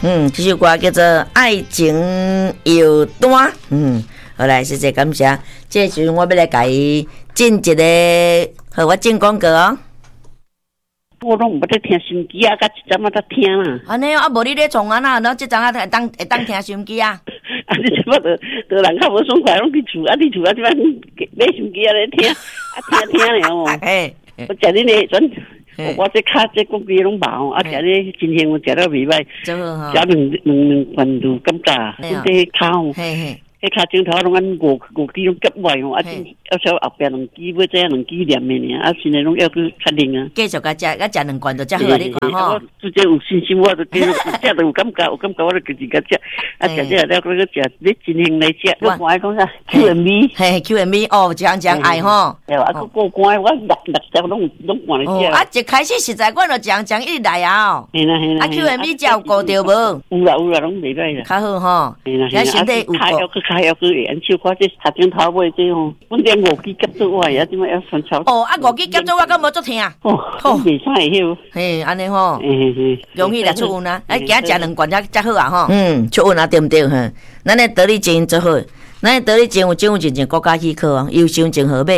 这首歌叫做《爱情有单》。好来，谢谢感谢。这时我要来给伊进一个，和我进广告哦。 我拢无得听收音机啊，甲一阵仔才听啦。 安尼啊，无你咧创啊呐，然后这阵啊会当听收音机啊。 啊，你即摆就人较无爽快，拢去厝啊，你厝啊即摆买收音机啊咧听，啊听咧哦。 嘿， 我食恁咧转，我这卡这国机拢饱，啊食咧真香，我食了袂歹。 真好哈。 食两罐就感觉，这烤。 嘿嘿。 迄卡镜头拢按5支拢夹坏哦，啊，要后边2支，要这2支念的尔，啊，现在拢要去确定啊。 继续甲食2罐就才好啊！你看吼。 我直接有信心，我就继续食就有感觉，我就自己甲食，啊，食了嗰个食，你真行来食。我讲讲啥 ？QMB。嘿 ，QMB 哦，讲爱吼。 对啊，过关我6只拢换来食。 啊，一开始实在我就讲一直来啊。 嘿啦。 啊 ，QMB 照顾着无？ 有啦，拢袂歹啦。 较好吼。 嘿啦。 咱身体有顾。 还要去研究看这下镜头买这吼，阮连5支夹做我呀，即摆要穿超。 哦，啊5支夹做我敢无足听。 哦，袂使会晓。 嘿，安尼吼。 嘿。 容易来出运啊！哎，今仔食2罐才好啊吼。出运啊，对毋对吼？咱的得力精最好，咱的得力精有政府进前国家许可哦，优先证号码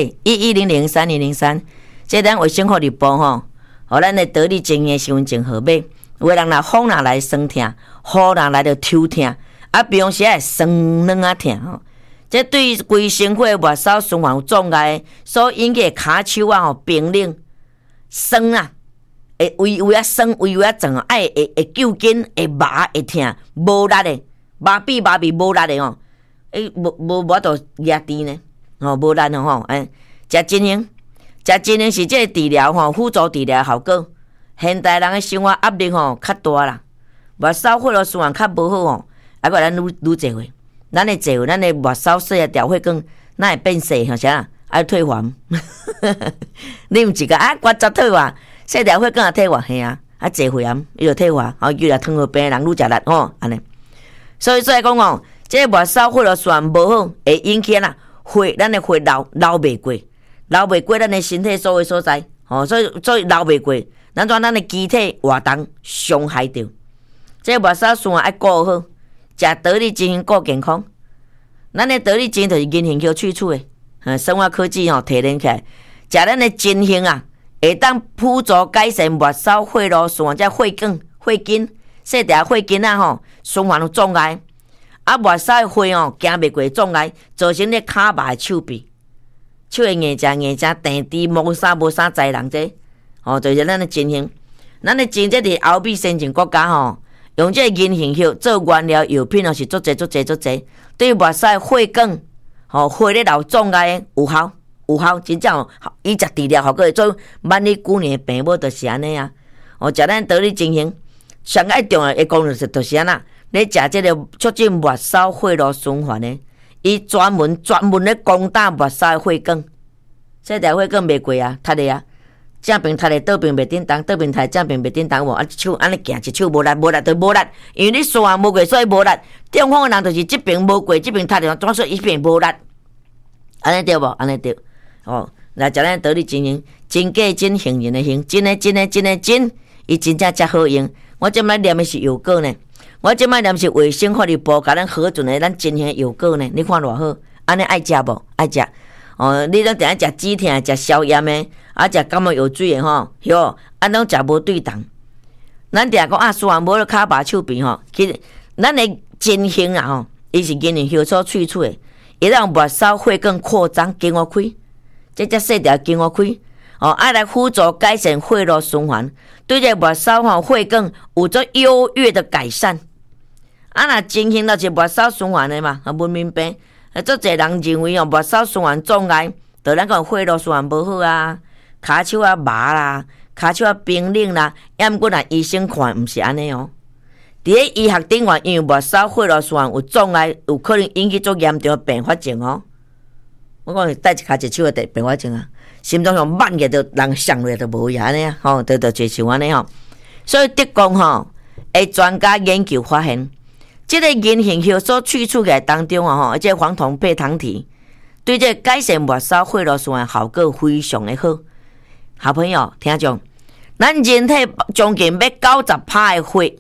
11003003，这咱卫生福利部吼，互咱的得力精的身份证号码，有的人若风若来酸痛，雨若来着抽痛。啊，比方说酸软啊痛吼，这对规身躯末梢循环有障碍，所引起的骹手啊吼冰冷、酸啊，会胃啊酸、胃啊胀，会揪筋、会麻、会痛、无力的，麻痹无力的吼，无法度压甜呢，吼无力的吼，食真香是这个治疗吼辅助治疗效果。现代人的生活压力吼较大啦，末梢血路循环较无好吼。啊，个咱愈侪岁，咱的侪岁，咱的末梢细啊条血管，哪会变细？吼啥？爱退黄。你毋是个啊，骨折退化，细条血管也退化，嘿啊，啊侪血癌伊就退化，后越来糖尿病人愈食力吼，安尼。所以讲哦，这个末梢血路循环无好，会引起咱的血流袂过咱的身体所有所在，吼，所以流袂过，咱的机体活动伤害着。这个末梢循环爱顾好。食得力精顾健康，咱的得力精就是银杏去萃取的，生物科技吼提炼起来，食咱的金杏啊，会当辅助改善末梢血路循环，即血管、血筋、细条血筋啊吼，循环有障碍，啊末梢的血哦行袂过障碍，造成你骹麻的手臂，手会硬正，定低无啥在人这，哦就是咱的金杏，咱的金这伫欧美先进国家吼。用这个银杏叶做原料药品，是足侪，对末梢血管、血咧流障碍有效，真正哦，伊食治疗效果会做万里久年的病无就是安尼啊。食咱得力精行，上爱重要的功能就是安那，你食这个促进末梢血路循环的，伊专门咧攻打末梢血管，这条血管袂过啊，塌的啊。正边塌的，倒边袂叮当，倒边塌正边袂叮当无，啊一手安尼行，一手无力就无力，因为你循环无过，所以无力。中风的人就是这边无过，这边塌的，总说伊边无力，安尼对无？安尼对。哦，来食咱得力精行，真假真杏仁的杏，真，伊真正才好用。我即摆念的是药膏呢，我即摆念是卫生福利部甲咱核准的咱真杏药膏呢，你看偌好？安尼爱食无？爱食。哦，你拢定爱食止痛、食消炎的，啊，食感冒药水的吼，哟，啊，拢食无对当。咱定讲啊，虽然无咧骹麻手臂吼，其实咱的真杏啊吼，伊是银杏叶所萃取的，会让末梢血管扩张、经活开，这只细条经活开，哦，爱来辅助改善血路循环，对这末梢血管有做优越的改善。啊，若真杏就是末梢循环的嘛，文明病。足侪人认为哦，末梢循环障碍，就咱讲血路循环无好啊，骹手啊麻啦，骹手啊冰冷啦，抑毋过医生看毋是安尼哦。伫咧医学顶面，因为末梢血路循环有障碍，有可能引起足严重的并发症哦。我讲带一骹一手的并发症啊，心脏上慢个，就人上落就无呀安尼啊，吼，就像安尼吼。所以德国吼，专家研究发现。这个银杏叶所萃取起来当中啊，吼，这个黄酮配糖体对这改善末梢血路循环效果非常的好。好朋友，听众，咱人体将近要90%的血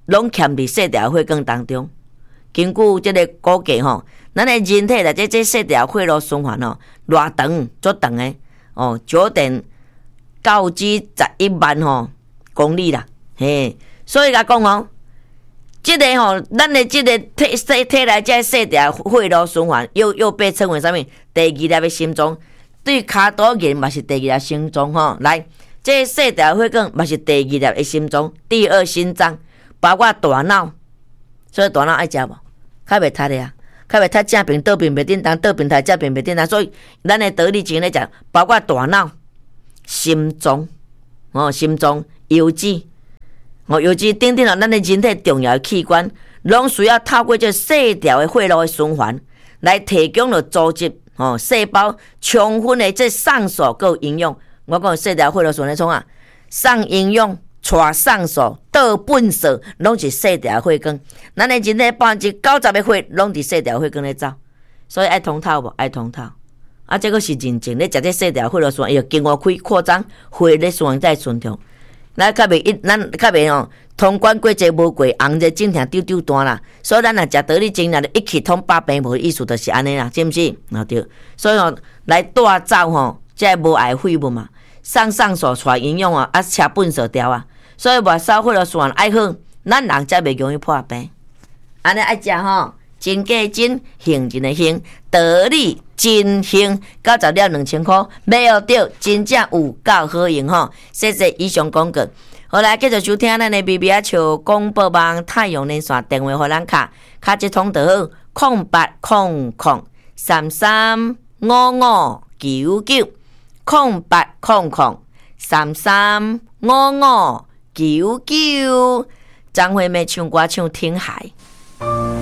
拢欠伫细条血管当中。根据这个估计吼，咱的人体内这细条血路循环吼，偌长足长的哦，9.9至11万公里啦，嘿，所以甲讲哦，这个咱的这个体内这细条血路循环又被称为啥物？第二粒的心脏，对骹肚人嘛是第二粒心脏吼。来，这细条血管嘛是第二粒的心脏，第二心脏，包括大脑，所以大脑爱食无？较袂塌的啊，较袂塌正病倒病袂叮当，倒病太正病袂叮当，所以咱的得力精咧食，包括大脑、心脏、心脏、油脂，油脂等等咱的人体重要的器官，拢需要透过这细条的血路的循环，来提供了组织、细胞充分的这上素佮营养。我讲细条血路循环创啊，送营养。带上素、倒粪素，拢是细条血管。咱的人体90%的血拢伫细条血管咧走，所以爱通透无？爱通透。啊，这个是认真咧，食这细条血路循环，要经过开扩张，血咧循环在顺畅。咱较袂通关过节无过，红热整天丢丢单啦。所以咱若食得力精，若一气通百病，无意思就是安尼啦，是毋是？对。所以来带走这无碍废物嘛，上素带营养啊，吃粪素条啊。所以末梢血路循环爱好，咱人才袂容易破病。安尼爱食真价真，行真的行，得力真行，90了2000块，买学到真正有够好用谢谢以上广告。好来，继续收听咱的BB仔笑广播网太阳连线电话互咱卡一通就好，0800335599，0800335599。张惠妹唱歌唱听海。